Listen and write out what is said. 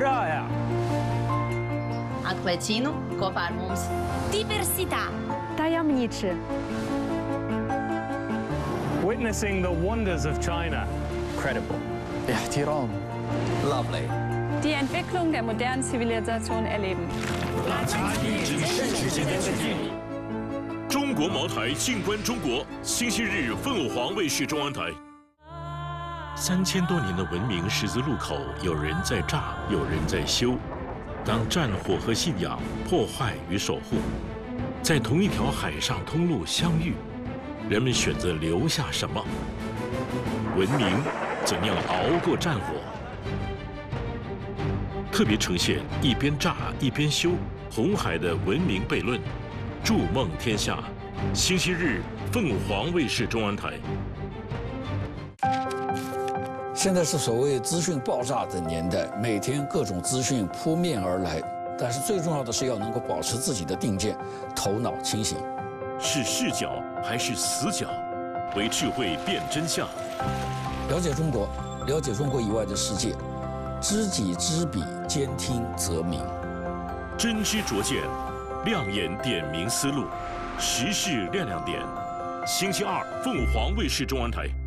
رائع. Atklēcinu kopā ar mums. Diversità. Tajemniczy. Witnessing the wonders of China. Credible. احترام. Lovely. Die Entwicklung der modernen Zivilisation erleben. 中国茅台静观中国，星期日凤凰卫视中央台。3000多年的文明十字路口，有人在炸，有人在修。当战火和信仰、破坏与守护，在同一条海上通路相遇，人们选择留下什么？文明怎样熬过战火？特别呈现一边炸一边修，红海的文明悖论。筑梦天下，星期日凤凰卫视中央台。 现在是所谓资讯爆炸的年代，每天各种资讯扑面而来，但是最重要的是要能够保持自己的定见，头脑清醒。 是视角还是死角？为智慧辨真相。 了解中国，了解中国以外的世界，知己知彼，兼听则明。 真知灼见，亮眼点明思路，时事亮亮点。星期二，凤凰卫视中央台。